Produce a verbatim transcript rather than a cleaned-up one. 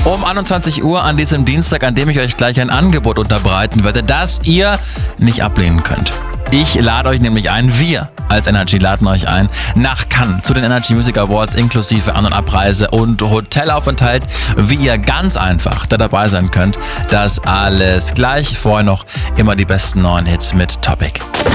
Um einundzwanzig Uhr an diesem Dienstag, an dem ich euch gleich ein Angebot unterbreiten werde, das ihr nicht ablehnen könnt. Ich lade euch nämlich ein, wir als Energy laden euch ein, nach Cannes zu den Energy Music Awards inklusive An- und Abreise und Hotelaufenthalt, wie ihr ganz einfach da dabei sein könnt. Das alles gleich, vorher noch immer die besten neuen Hits mit Topic.